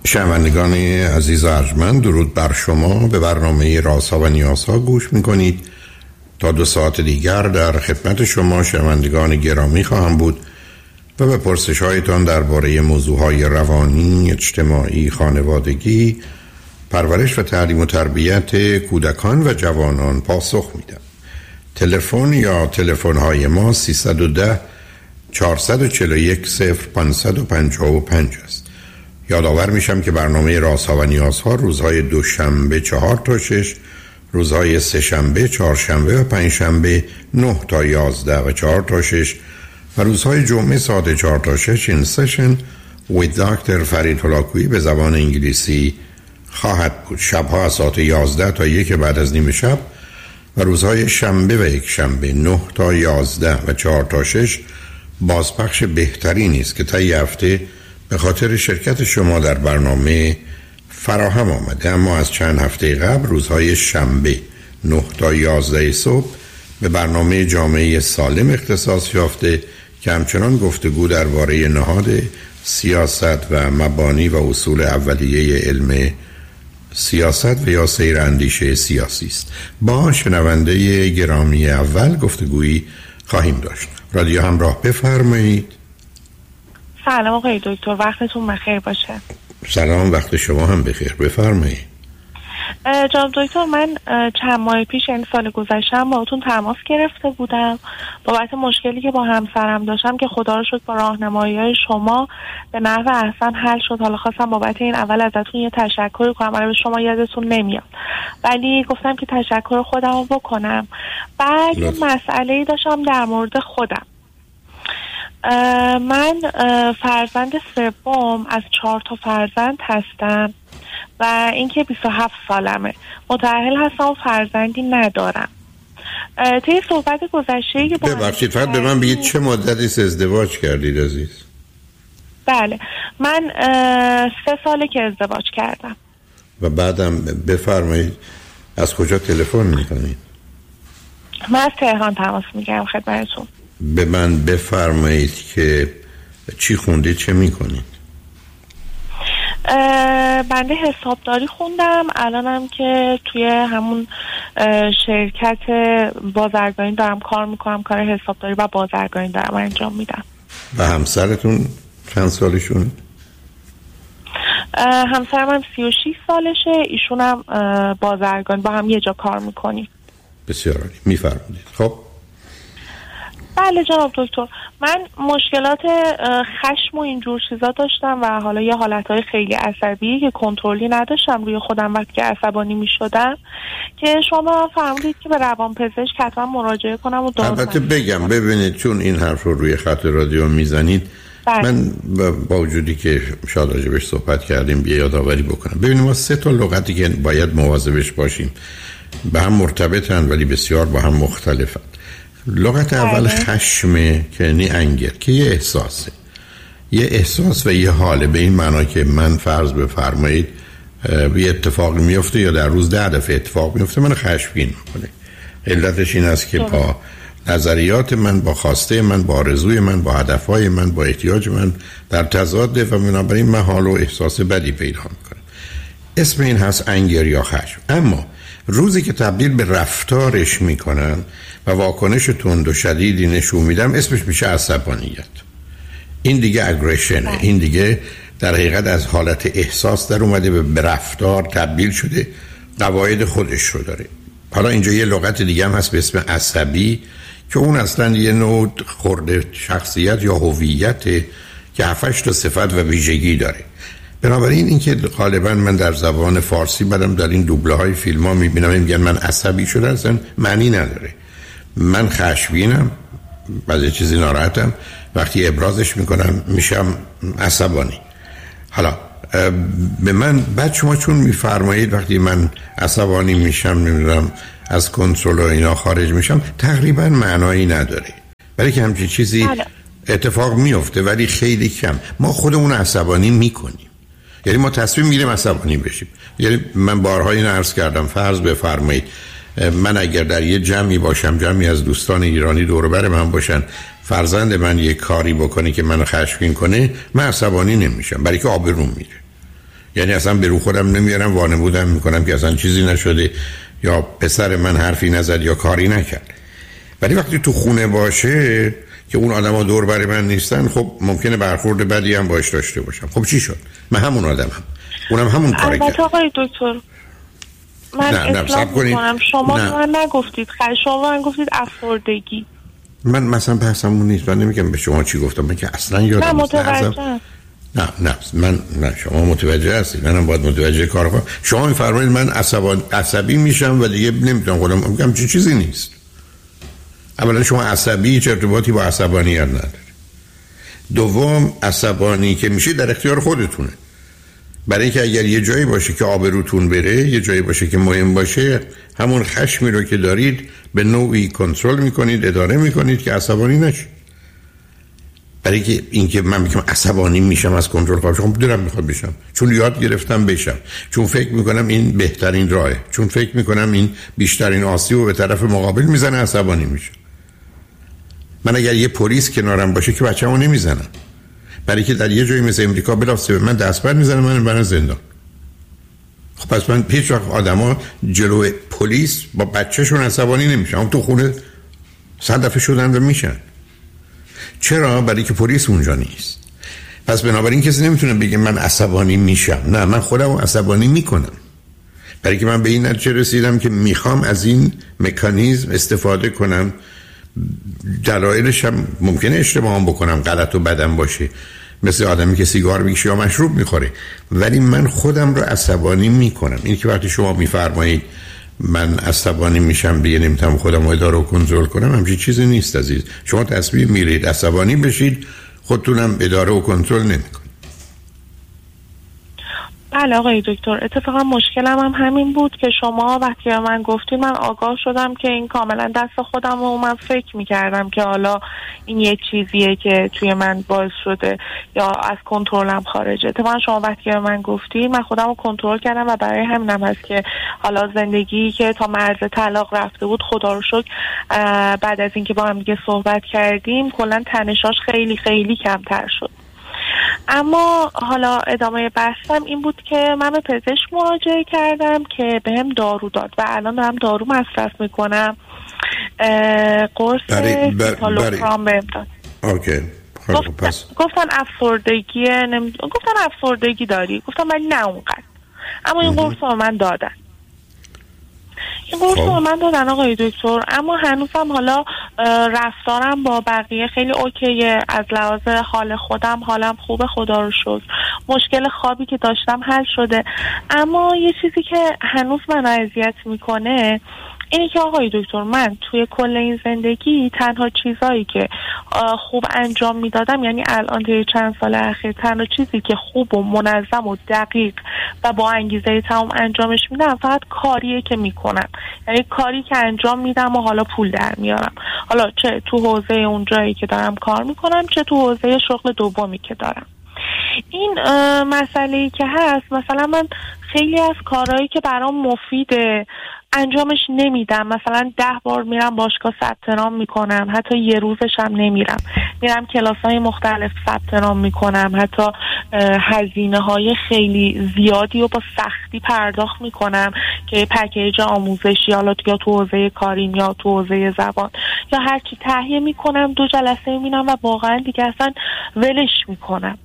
شنوندگان عزیز ارجمند، درود بر شما. به برنامه رازها و نیازها گوش میکنید. تا 2 ساعت دیگر در خدمت شما شنوندگان گرامی خواهم بود و به پرسش هایتان درباره موضوعهای روانی، اجتماعی، خانوادگی، پرورش و تعلیم و تربیت کودکان و جوانان پاسخ میدم. تلفن یا تلفن های ما 310 441 0555 است. یادآور میشم که برنامه رازها و نیازها روزهای دوشنبه 4 تا 6، روزهای سه‌شنبه، چهارشنبه و پنجشنبه 9 تا 11 و 4 تا 6 و روزهای جمعه ساعت 4 تا 6 این سشن with دکتر فرید هلاکویی به زبان انگلیسی خواهد بود. شبها از ساعت 11 تا 1 بعد از نیم شب و روزهای شنبه و یک شنبه 9 تا 11 و 4 تا 6 بازپخش بهتری است که طی هفته به خاطر شرکت شما در برنامه فراهم آمده. اما از چند هفته قبل روزهای شنبه 9 تا 11 صبح به برنامه جامعه سالم اختصاص یافته که همچنان گفتگو درباره نهاد سیاست و مبانی و اصول اولیه علم سیاست و یا سیر اندیشه سیاسی است. با شنونده گرامی اول گفتگویی خواهیم داشت. رادیو همراه، بفرمایید. سلام آقای دکتر، وقتتون بخیر باشه. سلام، وقت شما هم بخیر، بفرمایید. جناب دکتر، من چند ماه پیش، یعنی سال گذشته، باهاتون تماس گرفته بودم بابت مشکلی که با همسرم داشتم که خدا رو شکر با راهنمایی‌های شما به نحو احسن حل شد. حالا خواستم بابت این اول ازتون یه تشکر کنم. الان به شما یادتون نمیاد ولی گفتم که تشکر خودم رو بکنم. بعد مسئله‌ای داشتم در مورد خودم. من فرزند سوم از 4 تا فرزند هستم و اینکه 27 سالمه. متأهل هستم و فرزندی ندارم. طی صحبت گذشته که ببخشید فقط به من بگید چه مدتی ازدواج کردید عزیز؟ بله، من 3 ساله که ازدواج کردم. و بعدم بفرمایید از کجا تلفن میکنید؟ من از تهران تماس میگیرم خدمتتون. به من بفرمایید که چی خوندید، چه میکنید؟ بنده حسابداری خوندم، الانم که توی همون شرکت بازرگانی دارم کار میکنم، کار حسابداری و بازرگانی دارم انجام میدم. و همسرتون چند سالشون؟ همسرم هم 36 سالشه، ایشون هم بازرگانی، با هم یه جا کار میکنیم. بسیار عالی، میفرمایید. خب بله جناب دکتر، من مشکلات خشم و اینجور چیزا داشتم و حالا یه حالتهای خیلی عصبی که کنترلی نداشتم روی خودم وقتی که عصبانی می شدم که شما فرمودید که به روانپزشک حتما مراجعه کنم و البته بگم ببینید، چون این حرف رو روی خط رادیو میزنید من با وجودی که شاید راجبش صحبت کردیم بیا یادآوری بکنم. ببینید ما 3 تا لغتی که باید مواظبش باشیم، به هم مرتبطن ولی بسیار با هم مختلفن. لغت اول خشمه که یعنی انگر، که یه احساسه، یه احساس و یه حاله. به این معنا که من فرض بفرمایید یه اتفاقی میفته یا در روز 10 دفعه اتفاق میفته من خشمگین میکنه. علتش این است که با نظریات من، با خواسته من، با آرزوی من، با هدفهای من، با احتیاج من در تضاده و بنابراین من حال و احساس بدی پیدا میکنم. اسم این هست انگر یا خشم. اما روزی که تبدیل به رفتارش میکنن و واکنش تند و شدیدی نشون میدم اسمش میشه عصبانیت. این دیگه اگریشنه، این دیگه در حقیقت از حالت احساس در اومده به رفتار تبدیل شده، قواعد خودش رو داره. حالا اینجا یه لغت دیگه هم هست به اسم عصبی که اون اصلا یه نوع خورده شخصیت یا هویت که 7-8 تا صفت و ویژگی داره. بنابراین اینکه غالبا من در زبان فارسی بعدم در این دوبله های فیلم ها میبینم میگن من عصبی شدم، اصلا معنی نداره. من خشمگینم، بعضی چیزی ناراحتم، وقتی ابرازش میکنم میشم عصبانی. حالا به من بعد شما چون میفرمایید وقتی من عصبانی میشم نمیدونم از کنترل و اینا خارج میشم، تقریبا معنایی نداره، ولی که همچین چیزی اتفاق میفته ولی خیلی کم. ما خودمون عصبانی میکنیم، یعنی ما تصمیم میگیریم عصبانی بشیم. یعنی من بارها اینو عرض کردم، فرض بفرمایید من اگر در یه جمعی باشم، جمعی از دوستان ایرانی دور و بر من باشن، فرزند من یه کاری بکنه که منو خشمگین کنه، من عصبانی نمیشم برای که آبروم میره. یعنی اصلا به رو خودم نمیارم، وانمودم میکنم که اصلا چیزی نشده یا پسر من حرفی نزد یا کاری نکرد. ولی وقتی تو خونه باشه که اون آدما دور برای من نیستن، خب ممکنه برخورد بدی هم باش داشته باشم. خب چی شد؟ من همون آدمم، اونم همون کاری کرد. آقای دکتر من اصلاح میکنم. شما من نگفتید شما من گفتید افسردگی. من مثلا بحثمون نیست. من نمیگم به شما چی گفتم، من که اصلا یادم نیست. نه شما متوجه هستید، منم باید متوجه کار کنم. شما میفرمایید من عصبی میشم و دیگه نمیتونم خودم میگم چیزی نیست. اولا شما عصبی هیچ ارتباطی با عصبانیت نداره. دوم عصبانی که میشه در اختیار خودتونه. برای اینکه اگر یه جایی باشه که آبروتون بره، یه جایی باشه که مهم باشه، همون خشمی رو که دارید به نوعی کنترل میکنید، اداره میکنید که عصبانی نشید. برای اینکه من میگم عصبانی میشم از کنترل خارج، خب دلم میخواد بشم، چون یاد گرفتم بشم، چون فکر میکنم این بهترین راهه، چون فکر میکنم این بیشترین آسیب رو به طرف مقابل میزنه، عصبانی میشم. من اگر یه پلیس کنارم باشه که بچه‌مو نمیزنم، برای که در یه جایی مثل امریکا بلافاصله من دستبند میزنه، من برن زندان. خب پس من هیچ وقت آدما جلوی پلیس با بچه‌شون عصبانی نمیشن، اون تو خونه 100 دفعه شدن و میشن. چرا؟ برای که پلیس اونجا نیست. پس بنابراین کسی نمیتونه بگه من عصبانی میشم. نه، من خودم عصبانی میکنم، برای که من به این نتیجه رسیدم که میخوام از این مکانیزم استفاده کنم. دلایلش هم ممکنه اشتباه بکنم، غلط و بدم باشه، مثل آدمی که سیگار میکشه یا مشروب میخوره، ولی من خودم رو عصبانی میکنم. این که وقتی شما میفرمایید من عصبانی میشم دیگه نمیتونم خودم رو اداره و کنترل کنم، همچین چیزی نیست عزیز. شما تصمیم میگیرید عصبانی بشید، خودتونم اداره و کنترل نمیکنید. بله آقای دکتر، اتفاقا مشکلم هم همین بود که شما وقتی به من گفتید من آگاه شدم که این کاملا دست خودم و من فکر میکردم که حالا این یه چیزیه که توی من باعث شده یا از کنترلم خارجه. اتفاقا شما وقتی به من گفتید من خودم رو کنترل کردم و برای همینم هست که حالا زندگی که تا مرز طلاق رفته بود، خدا رو شکر بعد از اینکه با هم دیگه صحبت کردیم کلا تنشاش خیلی خیلی کمتر شد. اما حالا ادامه بحثم این بود که من به پزشک مراجعه کردم که بهم دارو داد و الان دارم دارو مصرف میکنم. قرص سیتالوپرام بهم داد. اوکی. گفتن افسردگی داری. گفتم ولی نه اونقدر، اما این قرص رو من دادن. این قرص رو من دادن آقای دکتر، اما هنوزم حالا رفتارم با بقیه خیلی اوکیه. از لحاظ حال خودم حالم خوبه، خدا رو شکر. مشکل خوابی که داشتم حل شده، اما یه چیزی که هنوز من اذیت میکنه اینی که آقای دکتر من توی کل این زندگی تنها چیزایی که خوب انجام میدادم، یعنی الان توی چند سال اخیر تنها چیزی که خوب و منظم و دقیق و با انگیزه تمام انجامش میدم فقط کاریه که میکنم، یعنی کاری که انجام میدم و حالا پول در میارم، حالا چه تو حوزه اون جایی که دارم کار میکنم چه تو حوزه شغل دومی که دارم. این مسئله‌ای که هست، مثلا من خیلی از کارهایی که برام مفیده انجامش نمیدم. مثلا 10 بار میرم باشگاه ثبت نام میکنم، حتی یه روزش هم نمیرم. میرم کلاس‌های مختلف ثبت نام میکنم، حتی هزینه‌های خیلی زیادی رو با سختی پرداخت میکنم که پکیج آموزشی حالا یا تو حوزه کاریم یا تو حوزه زبان یا هر چی تهیه میکنم، 2 جلسه میبینم و واقعا دیگه اصلا ولش میکنم.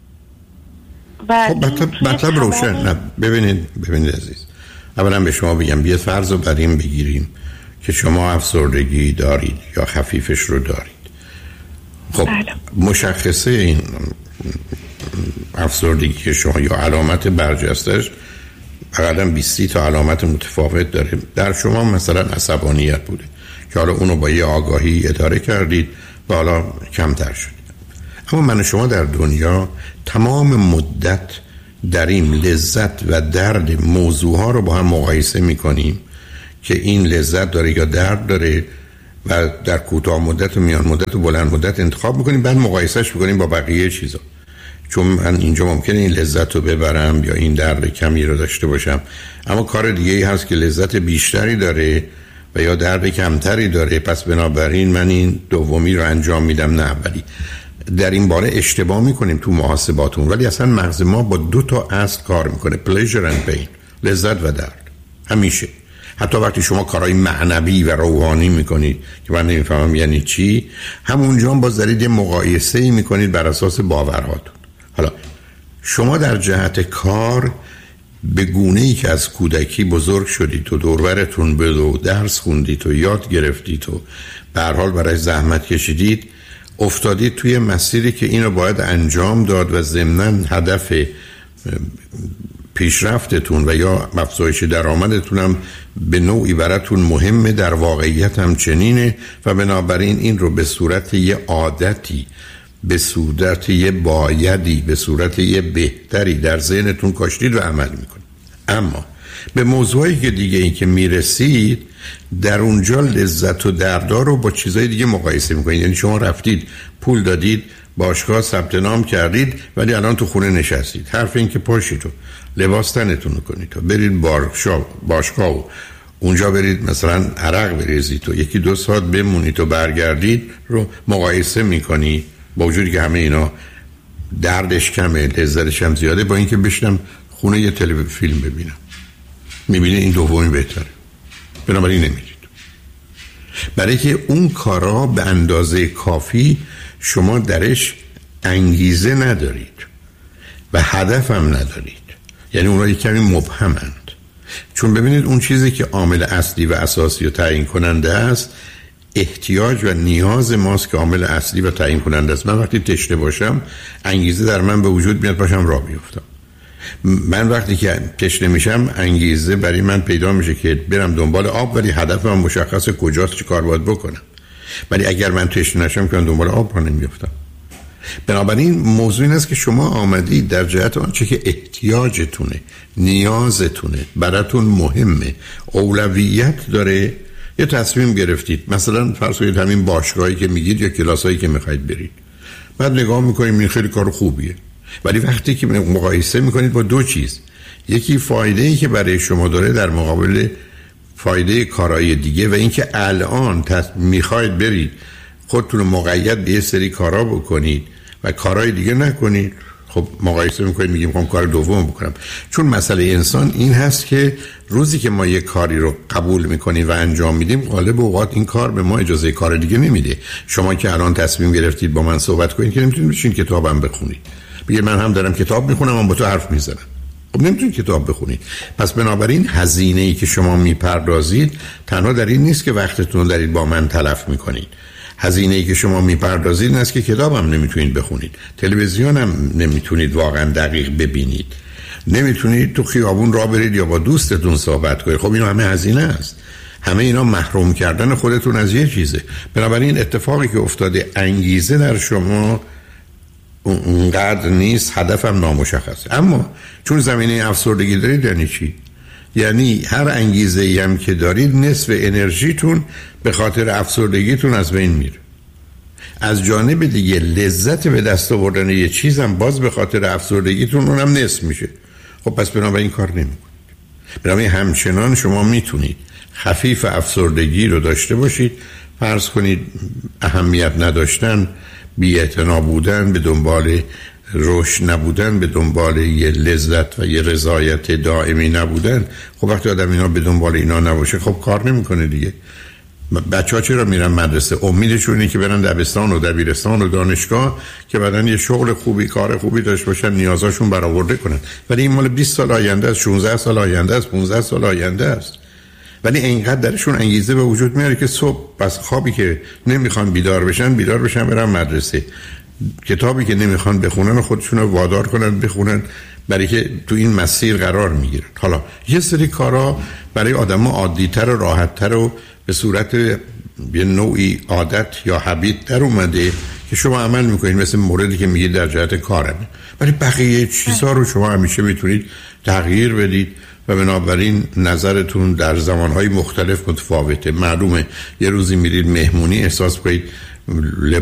خب مطلب روشن. نه ببینید عزیز، اولا به شما بگم بیاد فرض رو بر این بگیریم که شما افسردگی دارید یا خفیفش رو دارید. خب بله. مشخصه این افسردگی که شما یا علامت برجستش حداقل 20 تا علامت متفاوت داره. در شما مثلا عصبانیت بوده که حالا اونو با یه آگاهی اداره کردید و حالا کمتر شد. اما من و شما در دنیا تمام مدت داریم لذت و درد موضوعها رو با هم مقایسه میکنیم که این لذت داره یا درد داره و در کوتاه مدت و میان مدت و بلند مدت انتخاب میکنیم، بعد مقایسهش میکنیم با بقیه چیزا. چون من اینجا ممکنه این لذت رو ببرم یا این درد کمی رو داشته باشم، اما کار دیگه ای هست که لذت بیشتری داره و یا درد کمتری داره، پس بنابراین من این دومی رو انجام میدم. نه، ولی در این باره اشتباه میکنیم تو محاسباتون، ولی اصلا مغز ما با 2 تا اصل کار میکنه: pleasure and pain، لذت و درد. همیشه، حتی وقتی شما کارهای معنوی و روحانی میکنید که من نمیفهمم یعنی چی، همونجا هم باز دارید یه مقایسه‌ای میکنید بر اساس باورهاتون. حالا شما در جهت کار به گونه‌ای که از کودکی بزرگ شدید و دوربرتون بود و درس خوندید و یاد گرفتید و به هر حال برای زحمت کشیدید، افتادید توی مسیری که اینو باید انجام داد و ضمناً هدف پیشرفتتون و یا افزایش درآمدتون هم به نوعی براتون مهمه، در واقعیت هم چنینه و بنابراین این رو به صورت یه عادتی، به صورت یه بایدی، به صورت یه بهتری در ذهنتون کاشتید و عمل میکنید. اما به موضوعی که دیگه این که میرسید، در اونجا لذت و دردار رو با چیزای دیگه مقایسه میکنید. یعنی شما رفتید پول دادید، باشگاه ثبت نام کردید، ولی الان تو خونه نشستید. حرف این که پاشید و لباس تنتون رو کنید و برید باشگاه و اونجا برید مثلا عرق بریزید و 1-2 ساعت بمونید و برگردید رو مقایسه میکنید، با وجودی که همه اینا دردش کمه، لذتش هم زیاده، با اینکه بشینم خونه یه فیلم ببینم. میبینید این دومی بهتره، بنابراین نمیرید. برای که اون کارا به اندازه کافی شما درش انگیزه ندارید و هدف هم ندارید. یعنی اونها یک کمی مبهمند. چون ببینید اون چیزی که عامل اصلی و اساسی و تعیین کننده است، احتیاج و نیاز ماست که عامل اصلی و تعیین کننده است. من وقتی تشنه باشم، انگیزه در من به وجود میاد باشم راه بیفتم. من وقتی که تشنه میشم، انگیزه برای من پیدا میشه که برم دنبال آب، ولی هدفم مشخصه کجاست، چه کار باید بکنم. ولی اگر من تشنه نشم که دنبال آب راه نمیافتم. بنابراین موضوع این است که شما آمدید در جهت آنچه که احتیاجتونه، نیازتونه، براتون مهمه، اولویت داره، یه تصمیم گرفتید. مثلا فرض کنید همین باشگاهی که میگید یا کلاسایی که میخواید برید، بعد نگاه میکنید این خیلی کار خوبیه، ولی وقتی که مقایسه میکنید با 2 چیز، یکی فایده‌ای که برای شما داره در مقابل فایده کارهای دیگه، و اینکه الان میخواید برید خودتون رو مقید به یه سری کارا بکنید و کارهای دیگه نکنید، خب مقایسه میکنید، میگیم میخوام کار دوم بکنم. چون مسئله انسان این هست که روزی که ما یه کاری رو قبول میکنیم و انجام میدیم، غالب اوقات این کار به ما اجازه کار دیگه نمیده. شما که الان تصمیم گرفتید با من صحبت کنید که نمیتونید بشین کتابم بخونید، بگید من هم دارم کتاب میخونم، من با تو حرف میزنم. خب نمیتونید کتاب بخونید. پس بنابراین هزینه‌ای که شما میپردازید تنها در این نیست که وقتتون رو دارید با من تلف میکنید. هزینه‌ای که شما میپردازید این است که کتابم نمیتونید بخونید، تلویزیون هم نمیتونید واقعا دقیق ببینید، نمیتونید تو خیابون راه برید یا با دوستتون صحبت کنید. خب اینا همه هزینه است. همه اینا محروم کردن خودتون از یه چیزه. بنابراین اتفاقی که افتاده، انگیزه در شما اونقدر نیست، هدفم نامشخصه. اما چون زمینه افسردگی دارید، یعنی چی؟ یعنی هر انگیزه‌ای هم که دارید، نصف انرژیتون به خاطر افسردگیتون از بین میره. از جانب دیگه لذت به دست آوردن یه چیزم باز به خاطر افسردگیتون اونم نصف میشه. خب پس بنابراین کار نمیکنید. بنابراین همچنان شما میتونید خفیف افسردگی رو داشته باشید، فرض کنید اهمیت نداشتن، بی‌اعتنا بودن، به دنبال رشد نبودن، به دنبال یه لذت و یه رضایت دائمی نبودن. خب وقتی آدم اینا به دنبال اینا نباشه، خب کار نمیکنه دیگه. بچه‌ها چرا میرن مدرسه؟ امیدشون اینه که برن دبستان و دبیرستان و دانشگاه که بعدن یه شغل خوبی، کار خوبی داشته باشن، نیازاشون برآورده کنن. ولی این مال 20 سال آینده است، 16 سال آینده است، 15 سال آینده است. ولی اینقدر درشون انگیزه به وجود میاره که صبح از خوابی که نمیخوان بیدار بشن برن مدرسه. کتابی که نمیخوان بخونن و خودشون رو وادار کنن بخونن، برای که تو این مسیر قرار میگیرن. حالا یه سری کارا برای آدم‌ها عادی‌تر و راحت‌تر و به صورت یه نوعی عادت یا هابیت در اومده که شما عمل میکنید، مثل موردی که میگید در جهت کارم. ولی بقیه چیزها رو شما همیشه میتونید تغییر بدید و بنابراین نظرتون در زمانهای مختلف متفاوته. معلومه یه روزی میرید مهمونی، احساس کنید